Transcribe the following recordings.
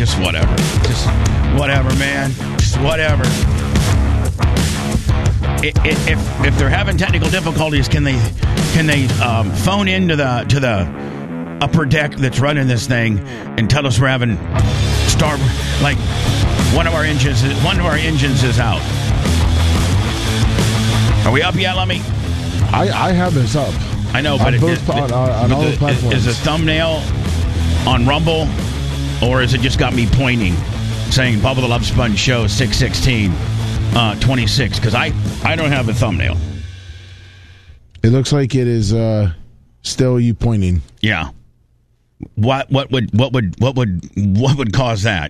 just whatever. Just whatever, man. Just whatever. If they're having technical difficulties, can they phone into the upper deck that's running this thing and tell us we're having one of our engines is out? Are we up yet, Lummy? I have this up. I know, but on all the platforms. Is the thumbnail on Rumble, or is it just got me pointing, saying Bubba the Love Sponge Show 6/16/26? Because I don't have a thumbnail. It looks like it is still you pointing. Yeah. What would cause that?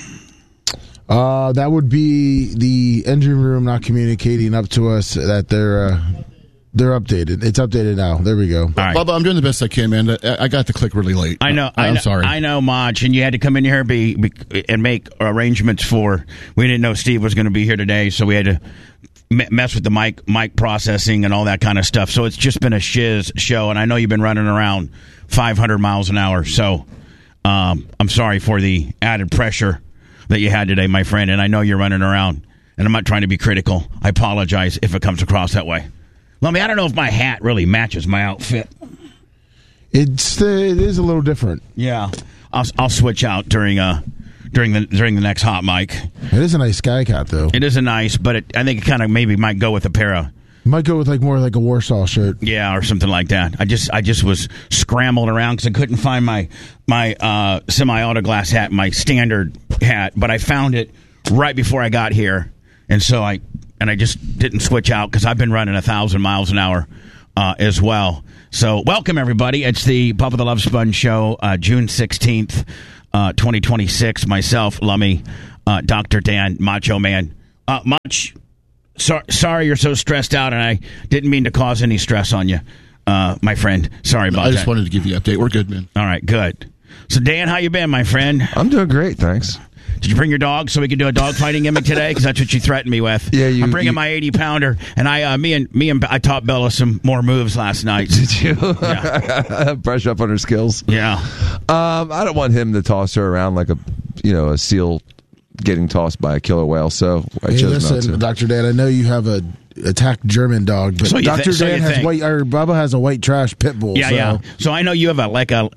That would be the engine room not communicating up to us that they're updated. It's updated now. There we go. All right. Bubba, I'm doing the best I can, man. I got the click really late. I know. I'm sorry. I know, Mach, and you had to come in here and make arrangements for. We didn't know Steve was going to be here today, so we had to mess with the mic processing and all that kind of stuff. So it's just been a shiz show, and I know you've been running around 500 miles an hour. So I'm sorry for the added pressure that you had today, my friend, and I know you're running around, and I'm not trying to be critical. I apologize if it comes across that way. Lummy, I don't know if my hat really matches my outfit. It is a little different. Yeah, I'll switch out during the next hot mic. It is a nice sky cat, though. It is a nice, but I think it kind of maybe might go with a pair of. Might go with more like a Warsaw shirt. Yeah, or something like that. I just was scrambled around because I couldn't find my semi-auto glass hat, my standard hat, but I found it right before I got here, and so I just didn't switch out because I've been running 1,000 miles an hour as well. So welcome, everybody. It's the Bubba the Love Sponge Show, June 16th, 2026. Myself, Lummy, Dr. Dan, Macho Man. Mach, sorry you're so stressed out, and I didn't mean to cause any stress on you, my friend. Sorry about that. I just wanted to give you an update. We're good, man. All right, good. So, Dan, how you been, my friend? I'm doing great, thanks. Did you bring your dog so we could do a dog fighting gimmick today? Because that's what you threatened me with. Yeah, I'm bringing my 80-pounder, and I taught Bella some more moves last night. Did you? Yeah. Brush up on her skills. Yeah. I don't want him to toss her around like a seal getting tossed by a killer whale. So I chose not to. Dr. Dan, I know you have a attacked German dog, but Dr. Dan has Bubba has a white trash pit bull. Yeah, yeah. So I know you have a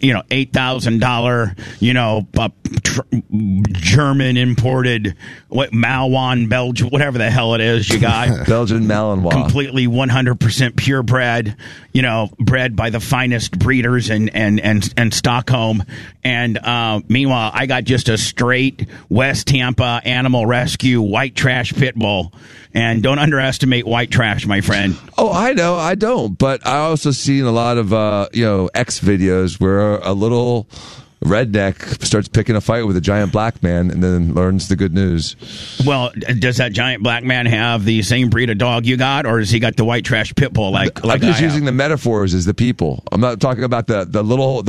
$8,000 German imported Malinois Belgian, whatever the hell it is you got. Belgian Malinois, completely 100% purebred. Bred by the finest breeders in Stockholm. And meanwhile, I got just a straight West Tampa Animal Rescue white trash pit bull. And don't underestimate white trash, my friend. Oh, I know. I don't. But I also seen a lot of, X videos where a little redneck starts picking a fight with a giant black man and then learns the good news. Well, does that giant black man have the same breed of dog you got, or has he got the white trash pit bull like I'm just using the metaphors as the people. I'm not talking about the little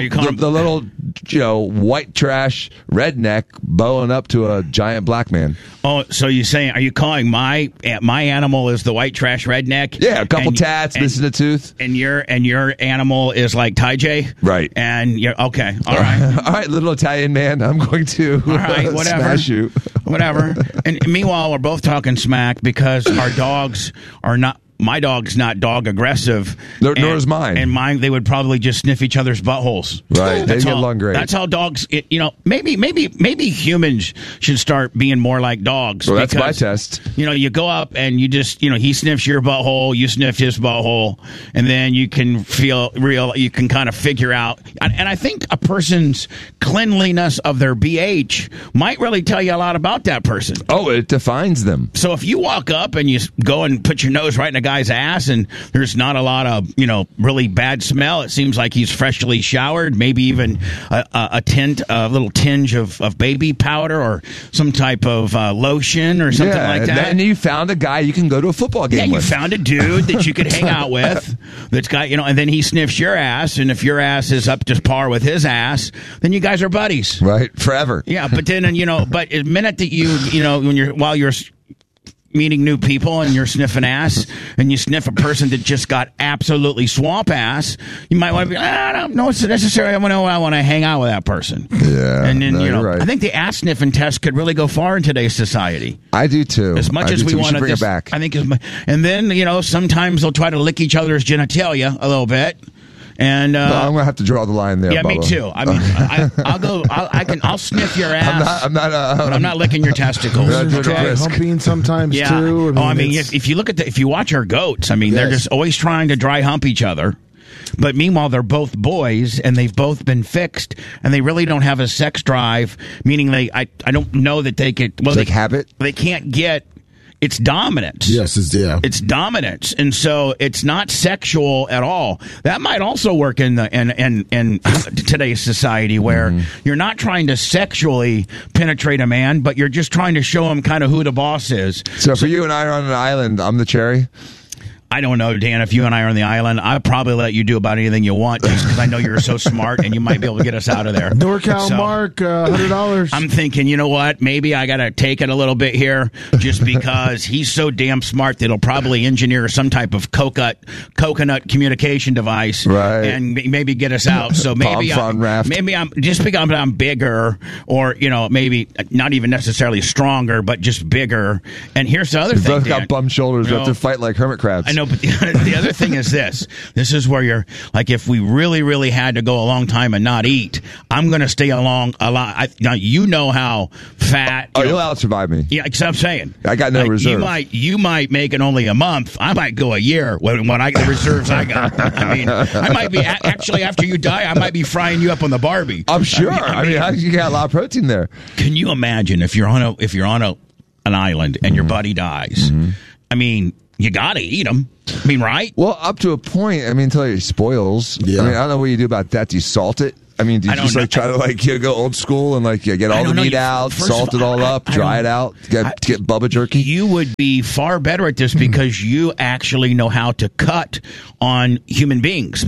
white trash redneck bowing up to a giant black man. Oh, so are you calling my animal is the white trash redneck? Yeah, a couple tats, missing a tooth. And your animal is like Ty J? Right. And you're okay. All right. All right, little Italian man, I'm going to smash you. Whatever. And meanwhile, we're both talking smack because our dogs are not. My dog's not dog aggressive. Nor is mine. And mine, they would probably just sniff each other's buttholes. Right. They get along great. That's how dogs, maybe humans should start being more like dogs. Well, that's my test. You go up and you just, he sniffs your butthole, you sniff his butthole, and then you can you can kind of figure out. And I think a person's cleanliness of their BH might really tell you a lot about that person. Oh, it defines them. So if you walk up and you go and put your nose right in a guy's ass and there's not a lot of really bad smell, it seems like he's freshly showered, maybe even a little tinge of baby powder or some type of lotion or something like that. And you found a guy you can go to a football game with. You found a dude that you could hang out with that's got and then he sniffs your ass, and if your ass is up to par with his ass, then you guys are buddies, right? Forever. Yeah, but then but the minute that while you're meeting new people and you're sniffing ass and you sniff a person that just got absolutely swamp ass, you might want to be, I don't know it's necessary. I want to hang out with that person. Yeah. And then, you're right. I think the ass sniffing test could really go far in today's society. I do too. As much as we want to bring it back. I think, and then, sometimes they'll try to lick each other's genitalia a little bit. And I'm gonna have to draw the line there. Yeah, Bubba. me too. I mean, I'll sniff your ass. But I'm not licking your testicles. There's dry humping sometimes too. If you look at if you watch our goats, they're just always trying to dry hump each other. But meanwhile, they're both boys, and they've both been fixed, and they really don't have a sex drive. Meaning, I don't know that they could. Well, like habit. They can't get. It's dominance. Yes, it's dominance, and so it's not sexual at all. That might also work in today's society where you're not trying to sexually penetrate a man, but you're just trying to show him kind of who the boss is. So for you and I are on an island, I'm the cherry. I don't know, Dan. If you and I are on the island, I'll probably let you do about anything you want just because I know you're so smart and you might be able to get us out of there. NorCal Mark, $100. I'm thinking, you know what? Maybe I got to take it a little bit here just because he's so damn smart that he'll probably engineer some type of coconut communication device and maybe get us out. So maybe I'm just because I'm bigger or, maybe not even necessarily stronger, but just bigger. And here's the other thing, both Dan. got bum shoulders. We have to fight like hermit crabs. I know, but the other thing is this. This is where you're, like, if we really, really had to go a long time and not eat, I'm going to stay along a lot. Now, you know how fat. You'll out-survive me. Yeah, because I'm saying. I got no reserve. You might make it only a month. I might go a year when I get the reserves I got. I might be, actually, after you die, I might be frying you up on the Barbie. I'm sure. You got a lot of protein there. Can you imagine if you're on an island and your buddy dies? You got to eat them. Right? Well, up to a point. Until it spoils. Yeah. I don't know what you do about that. Do you salt it? Do you just try to go old school and get all the meat out, salt it all up, dry it out, get Bubba jerky? You would be far better at this because you actually know how to cut on human beings.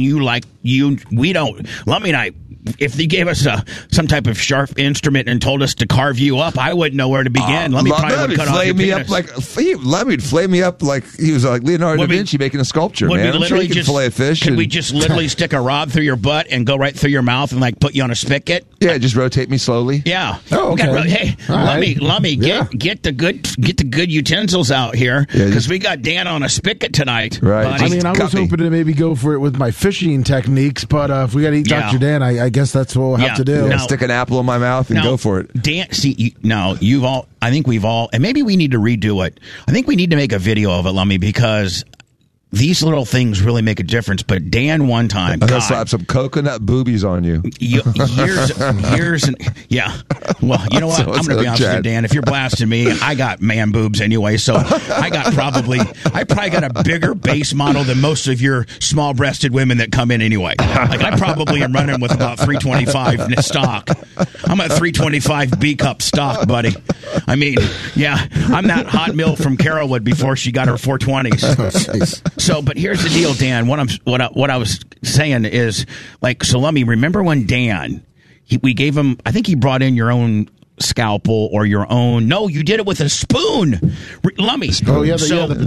We don't. Lummy and I, if they gave us some type of sharp instrument and told us to carve you up, I wouldn't know where to begin. Let me flame me up like he was like Leonardo da Vinci making a sculpture. Man, I'm sure he can fillet a fish. Could we just literally stick a rod through your butt and go right through your mouth and put you on a spigot? Yeah, just rotate me slowly. Yeah. Oh, okay. Hey, let me get the good utensils out here because we got Dan on a spigot tonight. Right. I was hoping to maybe go for it with my fishing techniques, but if we got to eat Dr. Dan, I guess that's what we'll have to do. Now, stick an apple in my mouth and go for it. Dan, I think we've all, and maybe we need to redo it. I think we need to make a video of it, Lummy, because these little things really make a difference. But Dan, one time, I'm gonna slap some coconut boobies on you. Years, and Well, you know what? I'm going to be honest with you, Dan. If you're blasting me, I got man boobs anyway. So I probably got a bigger base model than most of your small-breasted women that come in anyway. I probably am running with about 325 stock. I'm at 325 B cup stock, buddy. I'm that hot mill from Carolwood before she got her 420s. So, but here's the deal, Dan. What I was saying is, so let me remember when Dan, we gave him, I think he brought in your own scalpel or your own. No, you did it with a spoon. Lummy. Oh, yeah.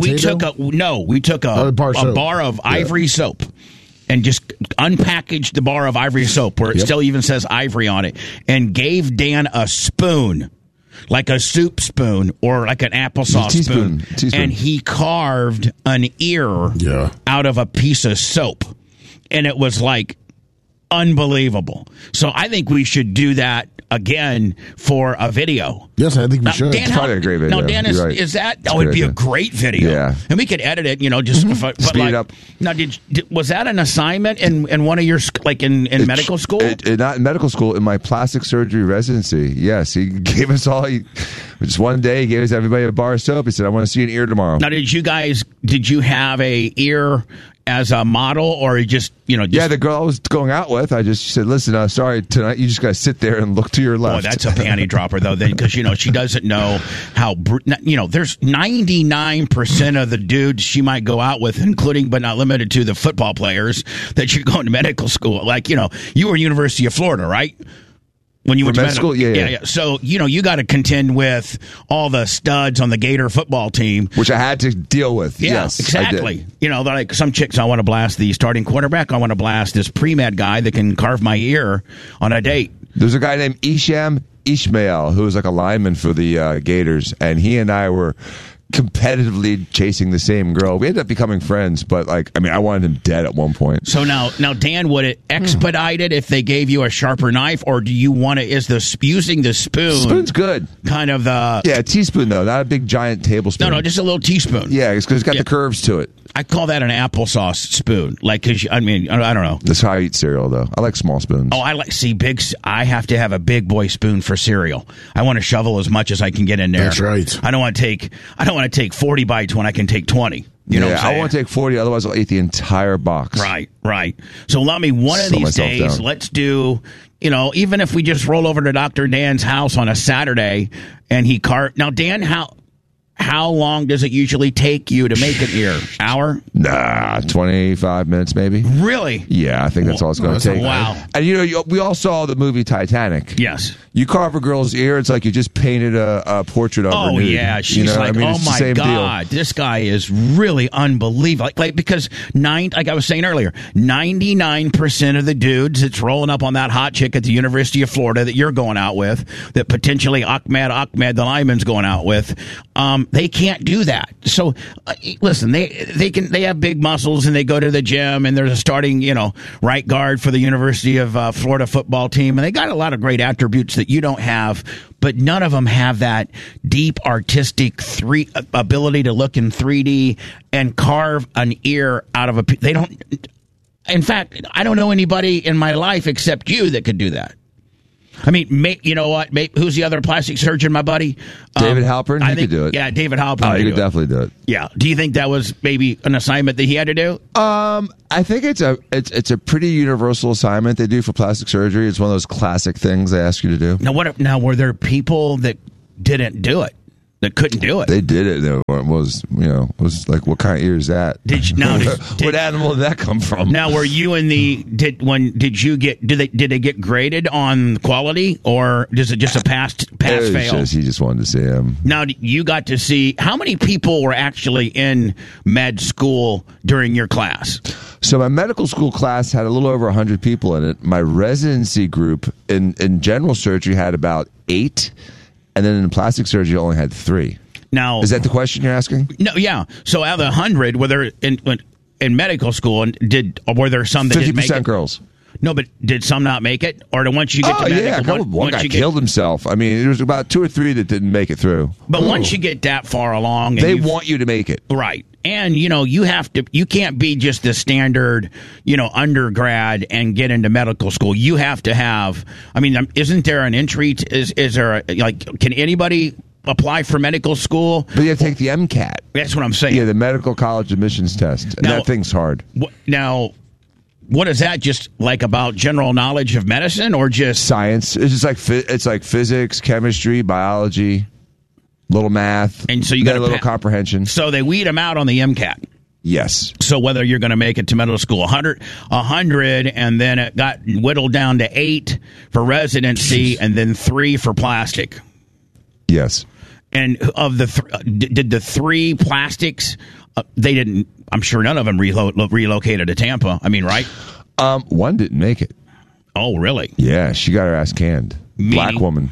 We took a bar of ivory soap and just unpackaged the bar of ivory soap where it still even says ivory on it and gave Dan a spoon. Like a soup spoon or like an applesauce spoon. And he carved an ear out of a piece of soap. And it was unbelievable. So I think we should do that again for a video. Yes, I think we should. Dan, it's probably a great video. Now, Dan, is that would be a great video. Yeah. And we could edit it, just speed it up. Now, was that an assignment in one of your, in medical school? Not in medical school, in my plastic surgery residency. Yes, he gave us all, just one day, he gave us everybody a bar of soap. He said, I want to see an ear tomorrow. Now, did you have a ear as a model, or just the girl I was going out with, I just said, listen, sorry, tonight you just got to sit there and look to your left. Oh, that's a panty dropper, though, then, because, she doesn't know how, there's 99% of the dudes she might go out with, including but not limited to the football players, that you're going to medical school. You were University of Florida, right? When you went to med school? Yeah. So, you got to contend with all the studs on the Gator football team. Which I had to deal with. Yeah, yes, exactly. Like some chicks, I want to blast the starting quarterback. I want to blast this pre-med guy that can carve my ear on a date. There's a guy named Isham Ishmael who was like a lineman for the Gators, and he and I were competitively chasing the same girl. We ended up becoming friends, but I wanted him dead at one point. So now Dan, would it expedite it if they gave you a sharper knife, or do you want to? Using the spoon? Spoon's good. Kind of a teaspoon though, not a big giant tablespoon. No, just a little teaspoon. Yeah, it's because it's got the curves to it. I call that an applesauce spoon. Because I don't know. That's how I eat cereal, though. I like small spoons. Oh, I have to have a big boy spoon for cereal. I want to shovel as much as I can get in there. That's right. I don't want to take 40 bites when I can take 20. You know what I'm saying? I want to take 40, otherwise I'll eat the entire box. Right. So let me one of these days, down. Let's do, even if we just roll over to Dr. Dan's house on a Saturday and he Now, Dan, how long does it usually take you to make an ear? Hour? Nah, 25 minutes maybe. Really? Yeah, I think that's all it's going to take. Wow. And we all saw the movie Titanic. Yes. You carve a girl's ear, it's like you just painted a portrait of her nude. Oh, yeah. She's oh my God, this guy is really unbelievable. Because like I was saying earlier, 99% of the dudes that's rolling up on that hot chick at the University of Florida that you're going out with, that potentially Ahmed the lineman's going out with, they can't do that. So, listen, they have big muscles and they go to the gym and there's a starting, right guard for the University of Florida football team, and they got a lot of great attributes that you don't have, but none of them have that deep artistic ability to look in 3D and carve an ear out of they don't. In fact, I don't know anybody in my life except you that could do that. I mean, you know what? Who's the other plastic surgeon, my buddy? David Halpern? He could do it. Yeah, David Halpern. Oh, he could definitely do it. Yeah. Do you think that was maybe an assignment that he had to do? I think it's a pretty universal assignment they do for plastic surgery. It's one of those classic things they ask you to do. Now, were there people that didn't do it? That couldn't do it. They did it though. It was like, what kind of ear is that? What animal did that come from? Now, were you in the did they get graded on quality, or is it just a pass fail? He just wanted to see him. Now, you got to see how many people were actually in med school during your class? So my medical school class had a little over 100 people in it. My residency group in general surgery had about 8. And then in plastic surgery, only had 3. Now, is that the question you're asking? No, yeah. So out of the 100, were there in medical school, and were there some that 50% didn't make it? Girls. No, but did some not make it? Or once you get to medical, one guy killed himself. I mean, there was about 2 or 3 that didn't make it through. But once you get that far along, they want you to make it, right? And you can't be just the standard, undergrad and get into medical school. You have to have. I mean, isn't there an entry? Is there can anybody apply for medical school? But you have to take the MCAT. That's what I'm saying. Yeah, the medical college admissions test. And that thing's hard. Now, what is that? Just like about general knowledge of medicine, or just science? It's just like physics, chemistry, biology, little math, and so you got a little comprehension. So they weed them out on the MCAT. Yes. So whether you're going to make it to medical school, 100, and then it got whittled down to 8 for residency, and then 3 for plastic. Yes. And of did the 3 plastics? They didn't. I'm sure none of them relocated to Tampa. I mean, right? One didn't make it. Oh, really? Yeah, she got her ass canned. Black woman.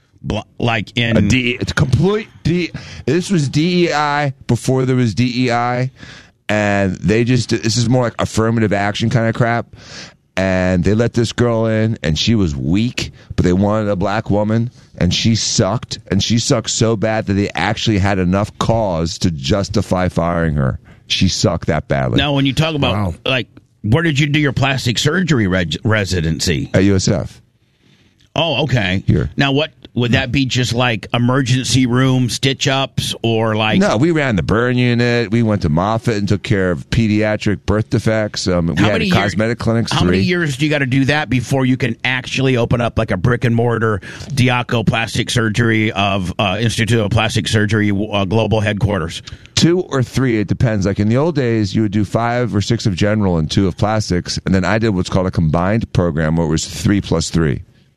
Like in it's complete. This was DEI before there was DEI, and this is more like affirmative action kind of crap. And they let this girl in, and she was weak, but they wanted a black woman, and she sucked, so bad that they actually had enough cause to justify firing her. She sucked that badly. Now, when you talk about, where did you do your plastic surgery residency? At USF. Oh, okay. Here. Now, what would that be? Just like emergency room stitch-ups, or like? No, we ran the burn unit. We went to Moffitt and took care of pediatric birth defects. We had cosmetic clinics. How many years do you got to do that before you can actually open up like a brick and mortar Diaco Plastic Surgery of Institute of Plastic Surgery global headquarters? 2 or 3, it depends. Like in the old days, you would do 5 or 6 of general and 2 of plastics, and then I did what's called a combined program, where it was 3 plus 3.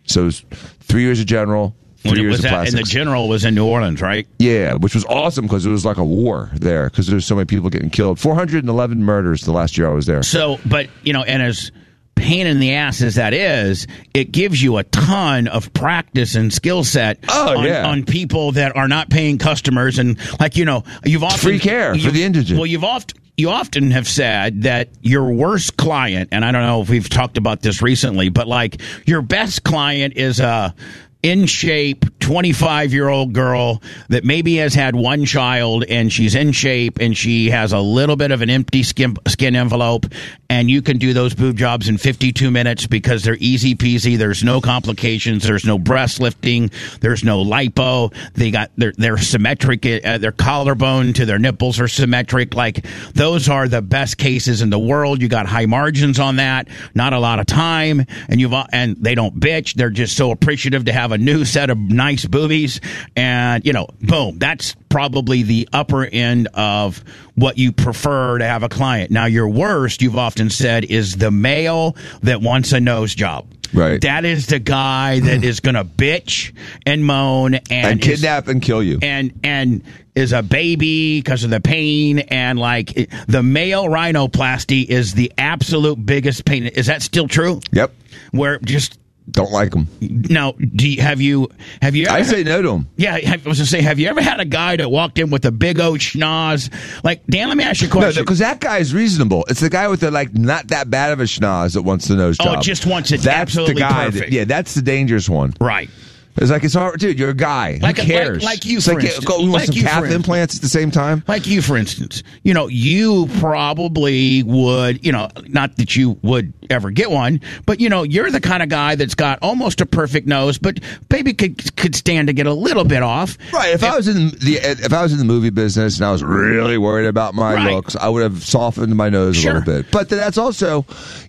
So it was 3 years of general, 3 years of plastics. And the general was in New Orleans, right? Yeah, which was awesome because it was like a war there because there's so many people getting killed. 411 murders the last year I was there. So, but, and as pain in the ass as that is, it gives you a ton of practice and skill set on people that are not paying customers. And you've often... Free care for the indigent. Well, you often have said that your worst client, and I don't know if we've talked about this recently, but your best client is a in shape 25-year-old girl that maybe has had one child and she's in shape and she has a little bit of an empty skin envelope, and you can do those boob jobs in 52 minutes because they're easy peasy. There's no complications. There's no breast lifting. There's no lipo. They're symmetric. Their collarbone to their nipples are symmetric. Those are the best cases in the world. You got high margins on that. Not a lot of time, and they don't bitch. They're just so appreciative to have a new set of nice boobies, and boom, that's probably the upper end of what you prefer to have a client. Now, your worst, you've often said, is the male that wants a nose job. Right. That is the guy that is going to bitch and moan and kidnap and kill you. And is a baby because of the pain. And the male rhinoplasty is the absolute biggest pain. Is that still true? Yep. Where just... Don't like them. Now, have you ever... I say no to them. Yeah, I was going to say, have you ever had a guy that walked in with a big old schnoz? Dan, let me ask you a question. No, because that guy is reasonable. It's the guy with the not that bad of a schnoz that wants the nose job. Oh, just wants it that's absolutely the guy perfect. That's the dangerous one. Right. It's it's hard, dude. You're a guy. Who cares? Like you, for instance. You want some calf implants at the same time? Like you, for instance. You probably would, not that you would ever get one, but, you're the kind of guy that's got almost a perfect nose, but maybe could stand to get a little bit off. Right. If I was in the movie business and I was really worried about my looks, I would have softened my nose a little bit. But that's also,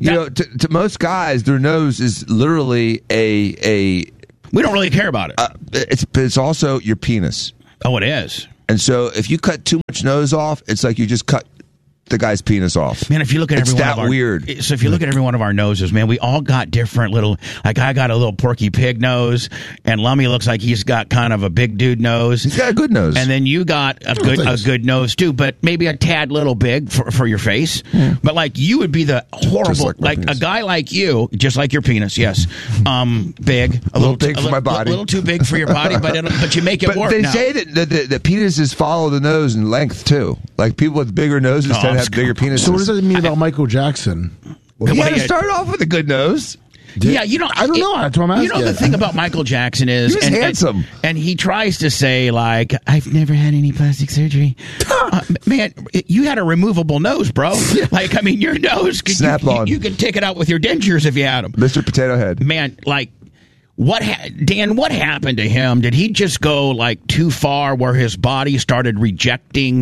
to most guys, their nose is literally a we don't really care about it. It's also your penis. Oh, it is. And so if you cut too much nose off, it's like you just cut the guy's penis off. Man, if you look at weird. So if you look at every one of our noses, man, we all got different little. I got a little Porky Pig nose, and Lummy looks like he's got kind of a big dude nose. He's got a good nose, and then you got a good nose too, but maybe a tad little big for your face. Yeah. But you would be the horrible a guy like you, just like your penis, yes, big, a little big for my body, a little too big for your body, but you make it work. They say that the penises follow the nose in length too. People with bigger noses tend to have bigger penises. So what does that mean about Michael Jackson? Well, he had to start off with a good nose. Yeah, I don't know. That's what I'm asking. The thing about Michael Jackson is he was handsome, and he tries to say I've never had any plastic surgery. Man, you had a removable nose, bro. Your nose could snap on. You could take it out with your dentures if you had them, Mr. Potato Head. Man, Dan, what happened to him? Did he just go too far where his body started rejecting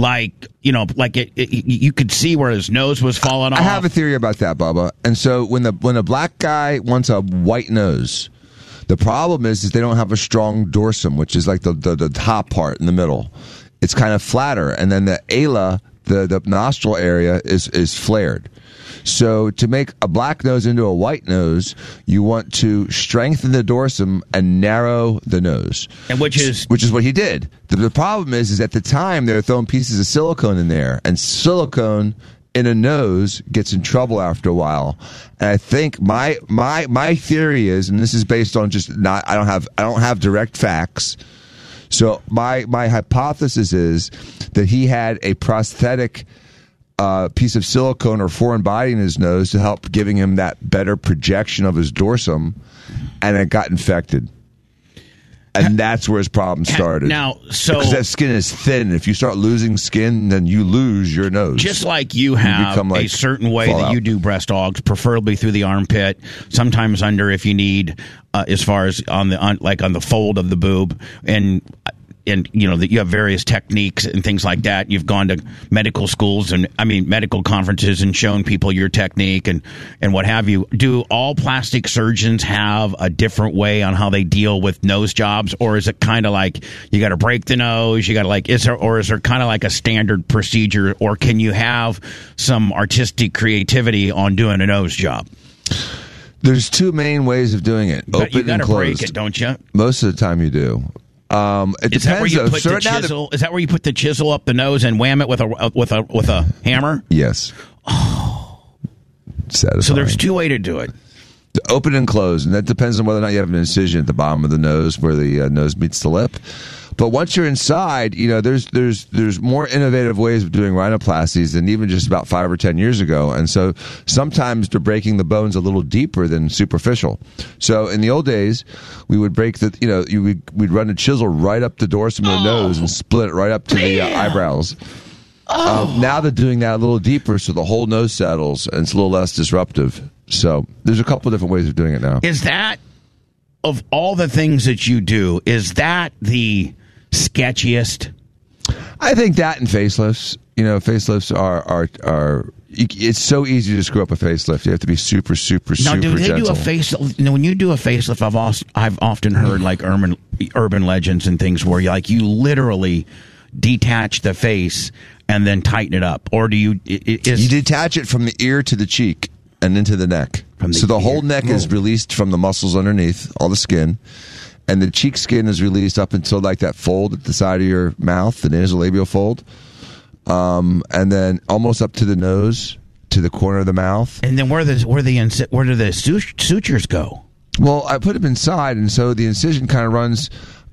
you could see where his nose was falling off? I have a theory about that, Bubba. And so when a black guy wants a white nose, the problem is they don't have a strong dorsum, which is the top part in the middle. It's kind of flatter, and then the ala, the nostril area is flared. So to make a black nose into a white nose, you want to strengthen the dorsum and narrow the nose. And which is what he did. The problem is at the time they were throwing pieces of silicone in there, and silicone in a nose gets in trouble after a while. And I think my theory is, and this is based on I don't have direct facts. So my hypothesis is that he had a prosthetic piece of silicone or foreign body in his nose to help giving him that better projection of his dorsum, and it got infected. And that's where his problem started. Now, because that skin is thin. If you start losing skin, then you lose your nose. Just like you have a certain way that you do breast augs, preferably through the armpit, sometimes under if you need, as far as on the fold of the boob, and that you have various techniques and things like that. You've gone to medical schools and medical conferences and shown people your technique and what have you. Do all plastic surgeons have a different way on how they deal with nose jobs, or is it kind of you got to break the nose? You got to is there kind of a standard procedure, or can you have some artistic creativity on doing a nose job? There's two main ways of doing it: but open you gotta and closed. break it, don't you? Most of the time, you do. It Is depends. that where you put the chisel? Is that where you put the chisel up the nose and wham it with a hammer? Yes. Oh, satisfying. So there's two ways to do it. Open and close, and that depends on whether or not you have an incision at the bottom of the nose where the nose meets the lip. But once you're inside, there's more innovative ways of doing rhinoplasties than even just about 5 or 10 years ago. And so sometimes they're breaking the bones a little deeper than superficial. So in the old days, we would break we'd run a chisel right up the dorsum of the nose and split it right up to the eyebrows. Now they're doing that a little deeper so the whole nose settles and it's a little less disruptive. So there's a couple of different ways of doing it now. Is that, of all the things that you do, is that the sketchiest? I think that and facelifts. Facelifts are it's so easy to screw up a facelift. You have to be super Now, do they gentle. do a facelift? When you do a facelift, I've often heard like urban legends and things where you literally detach the face and then tighten it up, or do you? You detach it from the ear to the cheek and into the neck. So the whole neck is released from the muscles underneath, all the skin. And the cheek skin is released up until like that fold at the side of your mouth, the nasolabial fold. And then almost up to the nose, to the corner of the mouth. And then where do the sutures go? Well, I put them inside, and so the incision kind of runs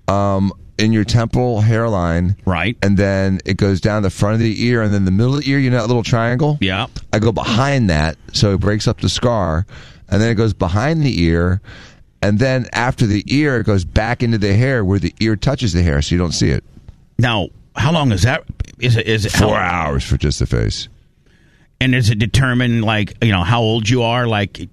in your temporal hairline. Right. And then it goes down the front of the ear, and then the middle of the ear, that little triangle? Yeah. I go behind that, so it breaks up the scar. And then it goes behind the ear. And then after the ear, it goes back into the hair where the ear touches the hair, so you don't see it. Now, how long is that? Is it 4 hours for just the face? And is it determined how old you are?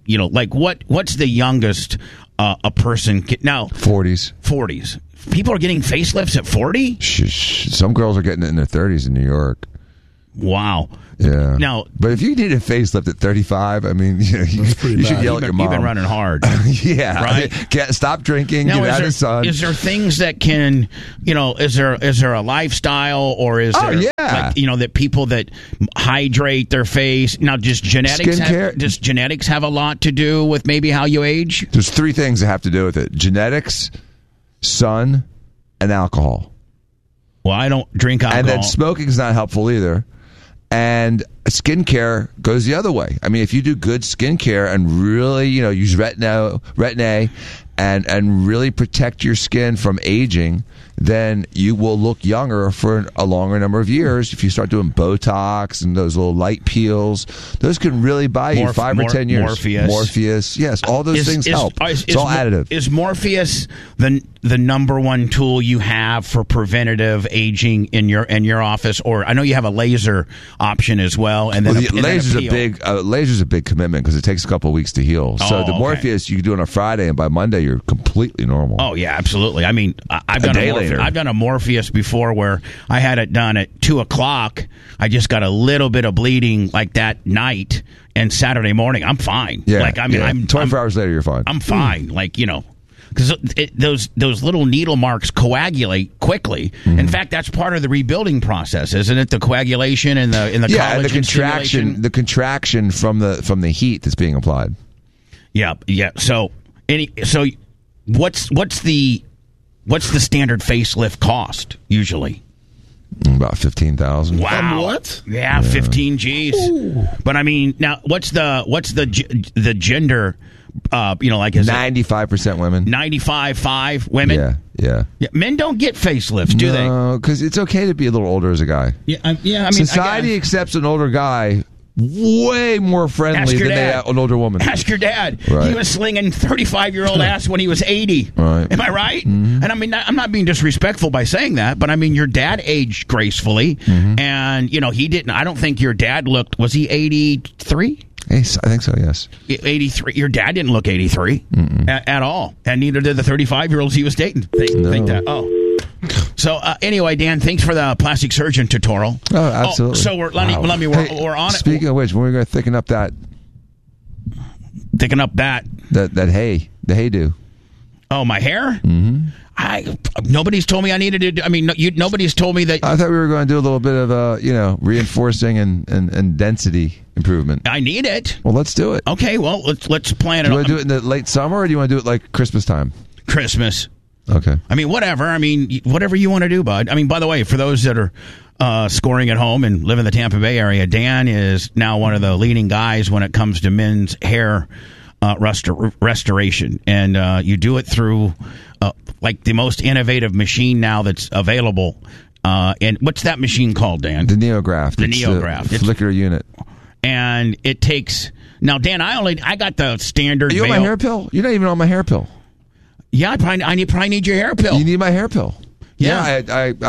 What's the youngest a person now? 40s. 40s. People are getting facelifts at 40? Some girls are getting it in their 30s in New York. Wow. Yeah. Now, but if you need a facelift at 35, I mean, you should yell at your mom. You've been running hard. Yeah. Right? Stop drinking. Now, get out of the sun. Is there things that can, is there a lifestyle, or is there that people that hydrate their face? Now, does genetics have a lot to do with maybe how you age? There's 3 things that have to do with it: genetics, sun, and alcohol. Well, I don't drink alcohol. And then smoking's not helpful either. And skincare goes the other way. I mean, if you do good skincare and really, use Retin-A and really protect your skin from aging, then you will look younger for a longer number of years. If you start doing Botox and those little light peels, those can really buy you 5 or 10 years. Morpheus. Yes, all those things help. It's all additive. Is Morpheus the number one tool you have for preventative aging in your office? Or I know you have a laser option as well. And then laser's a big commitment because it takes a couple of weeks to heal. So the Morpheus you can do on a Friday, and by Monday you're completely normal. Oh yeah, absolutely. I mean, I've done a Morpheus before where I had it done at 2:00. I just got a little bit of bleeding like that night, and Saturday morning I'm fine. Yeah, I'm 24 hours later you're fine. I'm fine. Because those little needle marks coagulate quickly. Mm-hmm. In fact, that's part of the rebuilding process, isn't it? The coagulation and the collagen and the contraction from the heat that's being applied. Yeah. So what's the standard facelift cost usually? About $15,000. Wow. What? Yeah, 15 G's. Ooh. But I mean, now what's the gender? Is 95% women. 95.5 women. Yeah. Men don't get facelifts, do they? No, because it's okay to be a little older as a guy. Yeah. I mean, society accepts an older guy way more friendly than an older woman. Ask your dad. Right. He was slinging 35-year-old ass when he was 80. Right. Am I right? Mm-hmm. And I mean, I'm not being disrespectful by saying that, but I mean, your dad aged gracefully, and he didn't. I don't think your dad looked. Was he 83? I think so, yes. 83. Your dad didn't look 83 at all, and neither did the 35-year-olds he was dating. Think that. Oh. So anyway, Dan, thanks for the plastic surgeon tutorial. Oh, absolutely. So we're on it. Speaking of which, when we're going to thicken up that hay, the hay do. Oh, my hair? Mm-hmm. Nobody's told me I needed to. I mean, nobody's told me that. I thought we were going to do a little bit of, reinforcing and density improvement. I need it. Well, let's do it. Okay, well, let's plan it. Do you want to do it in the late summer, or do you want to do it like Christmas time? Christmas. Okay. I mean, whatever. I mean, whatever you want to do, bud. I mean, by the way, for those that are scoring at home and live in the Tampa Bay area, Dan is now one of the leading guys when it comes to men's hair restoration, and you do it through like the most innovative machine now that's available. And what's that machine called, Dan? The NeoGraft. The NeoGraft. It's flicker unit. And it takes now, Dan. I got the standard. Are you on my hair pill? You're not even on my hair pill. Yeah, I probably need your hair pill. You need my hair pill. Yeah,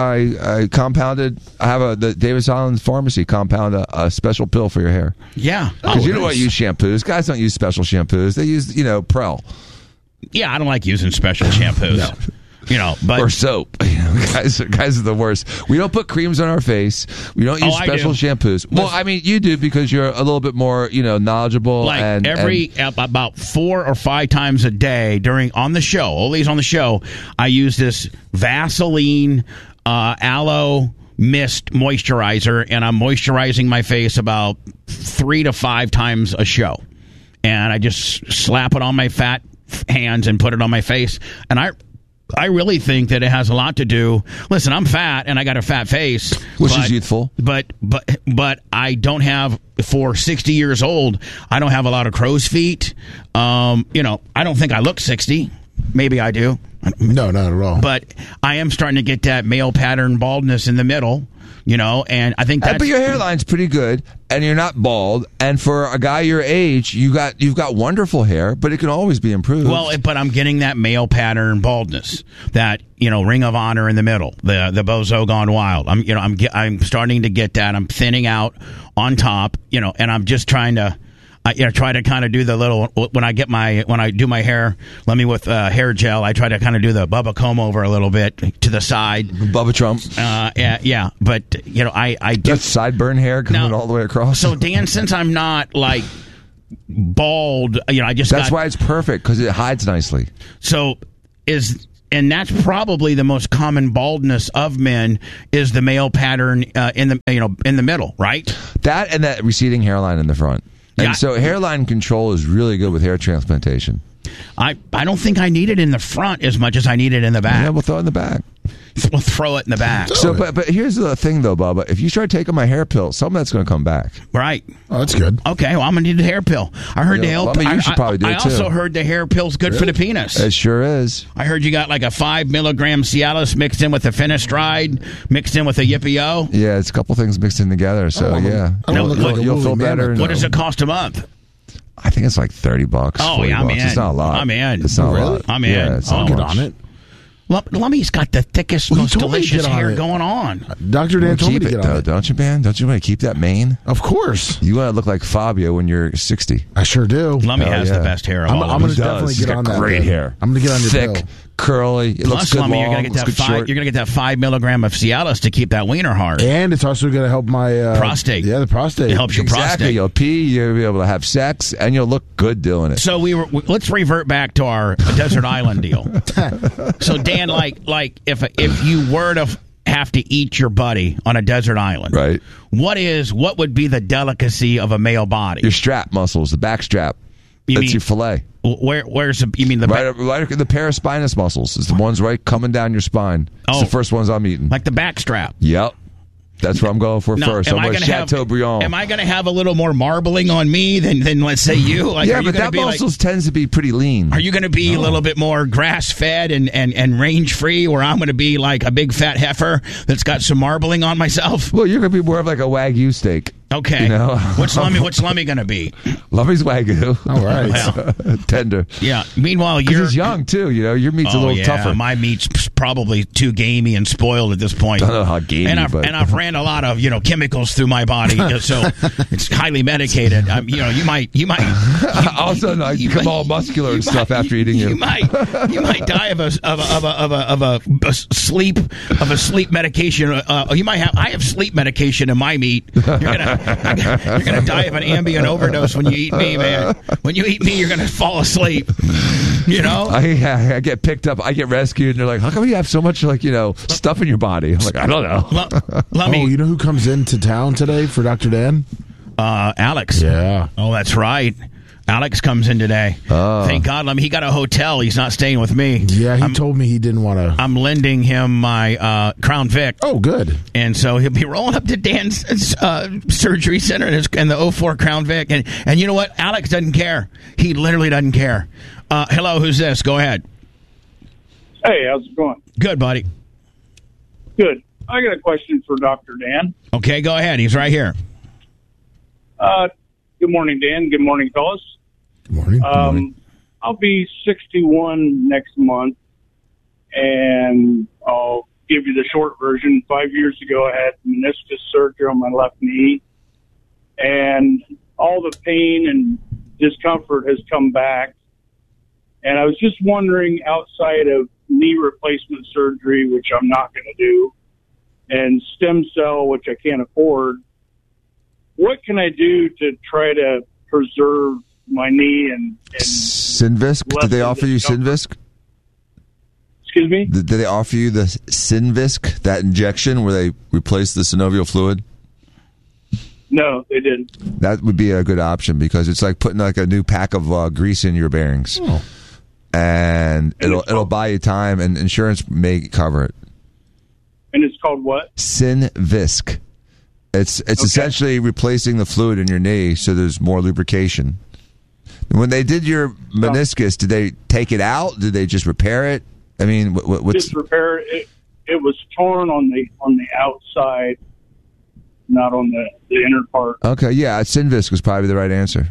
I compounded. I have the Davis Island Pharmacy compound a special pill for your hair. Yeah, because you don't want to use shampoos. Guys don't use special shampoos. They use Prel. Yeah, I don't like using special shampoos. No. But or soap. Guys are the worst. We don't put creams on our face. We don't use special shampoos. Well, I mean, you do because you're a little bit more, knowledgeable. Like about 4 or 5 times a day on the show, always on the show, I use this Vaseline aloe mist moisturizer, and I'm moisturizing my face about 3 to 5 times a show. And I just slap it on my fat hands and put it on my face. And I really think that it has a lot to do. Listen, I'm fat and I got a fat face, which is youthful. But I don't have, for 60 years old, I don't have a lot of crow's feet. I don't think I look 60. Maybe I do. No, not at all. But I am starting to get that male pattern baldness in the middle. And I think that's... But your hairline's pretty good, and you're not bald. And for a guy your age, you've got wonderful hair, but it can always be improved. Well, but I'm getting that male pattern baldness, that Ring of Honor in the middle, the bozo gone wild. I'm starting to get that. I'm thinning out on top, and I'm just trying to. Try to kind of do the little when I do my hair. Let me with hair gel. I try to kind of do the Bubba comb over a little bit to the side. Bubba Trump. Yeah. But I do that's sideburn hair coming all the way across. So Dan, since I'm not like bald, that's why it's perfect because it hides nicely. And that's probably the most common baldness of men is the male pattern in the middle, right? That and that receding hairline in the front. And so hairline control is really good with hair transplantation. I don't think I need it in the front as much as I need it in the back. Yeah, we'll throw it in the back. We'll throw it in the back. So, but here's the thing, though, Bubba. If you start taking my hair pill, some of that's going to come back. Right. Oh, that's good. Okay, well, I'm going to need a hair pill. I heard the hair pill. You should probably do it, too. I also heard the hair pill's good for the penis. It sure is. I heard you got like a 5 milligram Cialis mixed in with a Finastride, mixed in with a Yippee-O. Yeah, it's a couple things mixed in together, so you'll feel better. What does it cost a month? I think it's like $30. Oh, yeah, I'm in. It's not a lot. I'm in. It's not a lot. I'm in. Yeah, I'll get on it. Lummy's got the thickest, most delicious hair going on. Dr. Dan told me to get on it. Don't you, man? Don't you want to keep that mane? Of course. You want to look like Fabio when you're 60. I sure do. Lummy has the best hair. I'm going to definitely get on that. Great hair. I'm going to get on your thick, pill. Curly. It looks good. Lummy, you're going to get that 5 milligram of Cialis to keep that wiener hard. And it's also going to help my prostate. Yeah, the prostate. It helps your prostate. You'll pee. You'll be able to have sex, and you'll look good doing it. So let's revert back to our desert island deal. So Dan, like if you were to have to eat your buddy on a desert island, right? What would be the delicacy of a male body? Your strap muscles, the back strap. That's your fillet. Where's you mean the right the paraspinous muscles? It's the ones right coming down your spine. It's the first ones I'm eating. Like the back strap. Yep. That's what I'm going for first. I'm going to Chateaubriand. Am I going to have a little more marbling on me than let's say you? Like, yeah, but that muscles tends to be pretty lean. Are you going to be a little bit more grass-fed and range-free, where I'm going to be like a big fat heifer that's got some marbling on myself? Well, you're going to be more of like a Wagyu steak. Okay. What's Lummy going to be? Lummy's Wagyu. All right. Well, tender. Yeah. Meanwhile, he's young, too. Your meat's a little tougher. My meat's probably too gamey and spoiled at this point. I don't know how gamey, and I've ran a lot of chemicals through my body, so it's highly medicated. You might all of a sudden you become all muscular and stuff after eating you. You might die of a sleep medication. I have sleep medication in my meat. You're You're going to die of an Ambien overdose when you eat me, man. When you eat me, you're going to fall asleep. You know? I get picked up. I get rescued, and they're like, how come you have so much, stuff in your body? I'm like, I don't know. You know who comes into town today for Dr. Dan? Alex. Yeah. Oh, that's right. Alex comes in today. Thank God. He got a hotel. He's not staying with me. Yeah, he told me he didn't want to. I'm lending him my Crown Vic. Oh, good. And so he'll be rolling up to Dan's surgery center and the 04 Crown Vic. And you know what? Alex doesn't care. He literally doesn't care. Hello, who's this? Go ahead. Hey, how's it going? Good, buddy. Good. I got a question for Dr. Dan. Okay, go ahead. He's right here. Good morning, Dan. Good morning, fellas. Good morning. Good morning. I'll be 61 next month, and I'll give you the short version. 5 years ago, I had meniscus surgery on my left knee, and all the pain and discomfort has come back. And I was just wondering, outside of knee replacement surgery, which I'm not going to do, and stem cell, which I can't afford, what can I do to try to preserve my knee and Synvisc? Did they offer you Synvisc? Excuse me? Did they offer you the Synvisc, that injection where they replace the synovial fluid? No, they didn't. That would be a good option because it's like putting a new pack of grease in your bearings. Oh. And it'll buy you time, and insurance may cover it. And it's called what? Synvisc. It's essentially replacing the fluid in your knee so there's more lubrication. When they did your meniscus, did they take it out? Did they just repair it? I mean, what's... Just repair it. It was torn on the outside, not on the inner part. Okay, yeah, Synvisc was probably the right answer.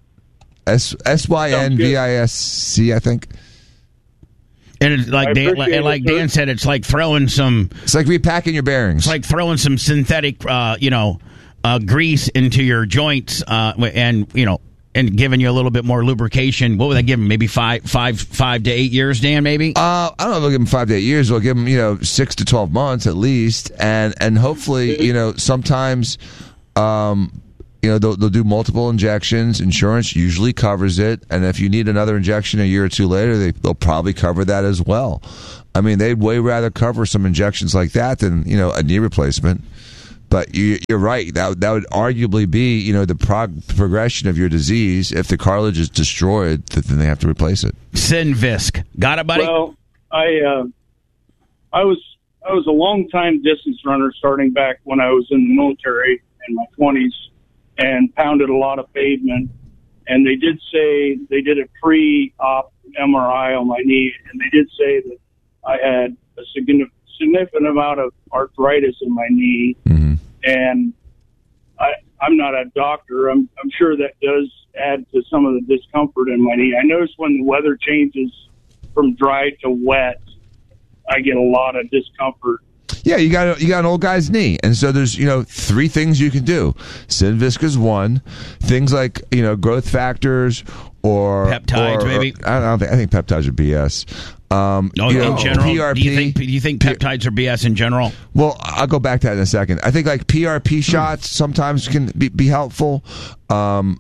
SYNVISC, I think. And it's like Dan said, it's like throwing some... It's like repacking your bearings. It's like throwing some synthetic, grease into your joints, and giving you a little bit more lubrication. What would they give him? Maybe 5 to 8 years, Dan? Maybe. I don't know if they'll give him 5 to 8 years. They'll give him 6 to 12 months at least, and hopefully sometimes. They'll do multiple injections. Insurance usually covers it, and if you need another injection a year or two later, they'll probably cover that as well. I mean, they'd way rather cover some injections like that than a knee replacement. But you're right. That would arguably be the progression of your disease. If the cartilage is destroyed, then they have to replace it. Synvisc, got it, buddy? Well, I was a long time distance runner, starting back when I was in the military in my 20s. And pounded a lot of pavement. And they did say they did a pre-op MRI on my knee, and they did say that I had a significant amount of arthritis in my knee. Mm-hmm. And I'm not a doctor. I'm sure that does add to some of the discomfort in my knee. I notice when the weather changes from dry to wet, I get a lot of discomfort. Yeah, you got an old guy's knee, and so there's 3 things you can do. Synvisc is one. Things like growth factors or peptides, maybe. I think peptides are BS. In general, PRP. Do you think peptides are BS in general? Well, I'll go back to that in a second. I think like PRP shots sometimes can be helpful, and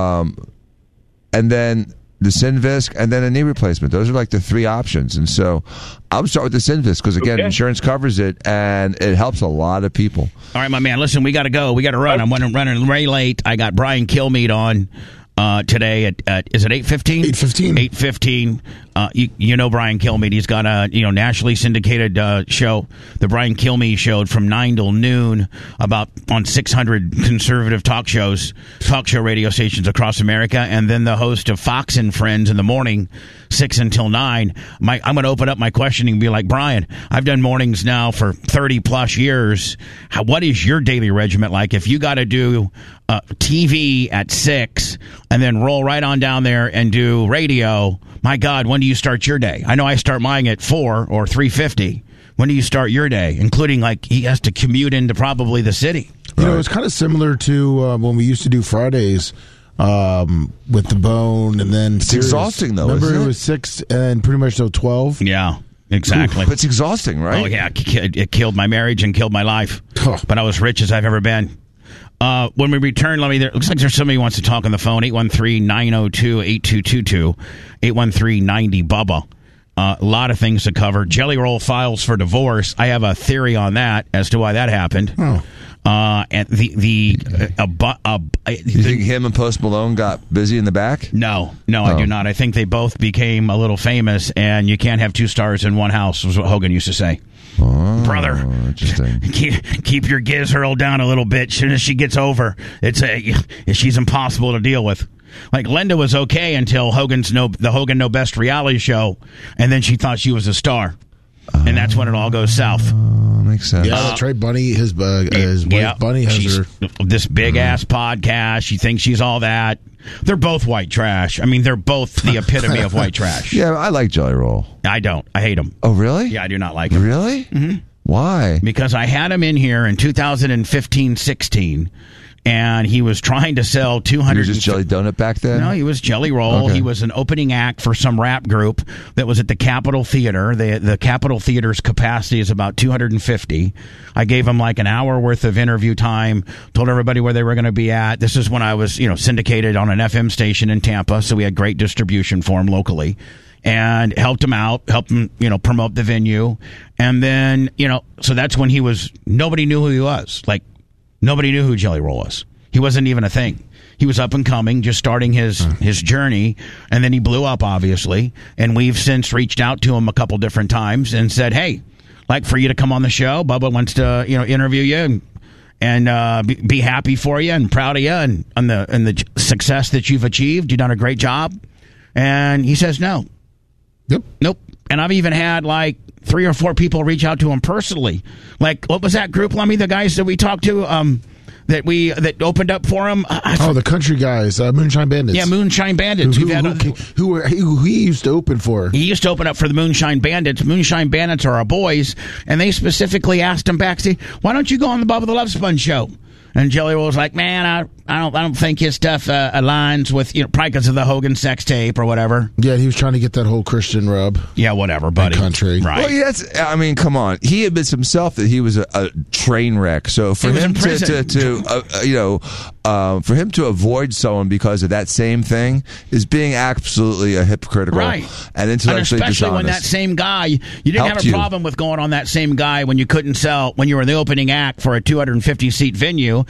then the Synvisc, and then a knee replacement. Those are like the 3 options. And so I would start with the Synvisc because, again, insurance covers it, and it helps a lot of people. All right, my man. Listen, we got to go. We got to run. I'm running very late. I got Brian Kilmeade on today at is it 8:15? 8:15. You know Brian Kilmeade. He's got a nationally syndicated show, the Brian Kilmeade Show, from 9 till noon, on 600 conservative talk show radio stations across America, and then the host of Fox and Friends in the morning, 6 until 9. I'm going to open up my questioning and be like, Brian, I've done mornings now for 30 plus years. What is your daily regimen like? If you got to do TV at 6 and then roll right on down there and do radio, my God, when do you start your day? I know I start mine at 4 or 3:50. When do you start your day? Including, he has to commute into probably the city. It's kind of similar to when we used to do Fridays with the Bone, and then it's exhausting though. Remember, isn't it? It was 6 and pretty much till 12. Yeah. Exactly. It's exhausting, right? Oh, yeah. It killed my marriage and killed my life. But I was rich as I've ever been. When we return, it looks like there's somebody who wants to talk on the phone. 813-902-8222. 813-90-BUBBA. A lot of things to cover. Jelly Roll files for divorce. I have a theory on that as to why that happened. Oh. And you think him and Post Malone got busy in the back? No, I do not. I think they both became a little famous, and you can't have two stars in one house, was what Hogan used to say. Oh, brother, interesting. Keep your giz hurled down a little bit. As soon as she gets over, she's impossible to deal with. Like Linda was okay until the Hogan Know Best reality show, and then she thought she was a star. And that's when it all goes south. Makes sense. Yeah, Trey Bunny, his wife Bunny has this big ass podcast. She thinks she's all that. They're both white trash. I mean, they're both the epitome of white trash. Yeah, I like Jelly Roll. I don't. I hate him. Oh, really? Yeah, I do not like him. Really? Mm-hmm. Why? Because I had him in here in 2015-16. And he was trying to sell 200. He was just Jelly Donut back then? No, he was Jelly Roll. Okay. He was an opening act for some rap group that was at the Capitol Theater. The Capitol Theater's capacity is about 250. I gave him like an hour worth of interview time, told everybody where they were going to be at. This is when I was, syndicated on an FM station in Tampa, so we had great distribution for him locally. And helped him out, helped him, promote the venue. And then, so that's when nobody knew who he was. Like, nobody knew who Jelly Roll was. He wasn't even a thing. He was up and coming, just starting his journey, and then he blew up, obviously. And we've since reached out to him a couple different times and said, hey, like for you to come on the show. Bubba wants to, interview you and be happy for you and proud of you and the success that you've achieved. You've done a great job. And he says no. Yep. Nope. And I've even had like 3 or 4 people reach out to him personally. Like, what was that group, Lummy? The guys that we talked to, that opened up for him. The country guys, Moonshine Bandits. Yeah, Moonshine Bandits. Who he used to open for. He used to open up for the Moonshine Bandits. Moonshine Bandits are our boys, and they specifically asked him backstage, "Why don't you go on the Bubba the Love Sponge show?" And Jelly Roll was like, "Man, I don't think his stuff aligns with probably because of the Hogan sex tape or whatever." Yeah, he was trying to get that whole Christian rub. Yeah, whatever, buddy. Country, right? Well, yeah, come on. He admits himself that he was a train wreck. So for him for him to avoid someone because of that same thing is being absolutely a hypocritical and intellectually and especially dishonest. When that same guy, you didn't have a problem with going on that same guy when you couldn't sell when you were the opening act for a 250 seat venue.